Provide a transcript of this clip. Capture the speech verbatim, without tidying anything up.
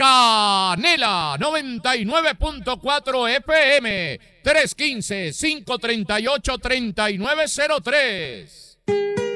Canela noventa y nueve punto cuatro F M, tres uno cinco, cinco tres ocho, tres nueve cero tres.